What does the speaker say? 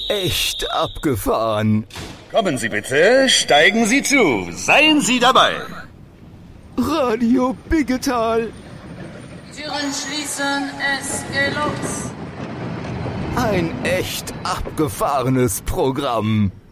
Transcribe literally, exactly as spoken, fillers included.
echt abgefahren. Kommen Sie bitte, steigen Sie zu, seien Sie dabei. Radio Biggetal. Türen schließen, es geht los. Ein echt abgefahrenes Programm.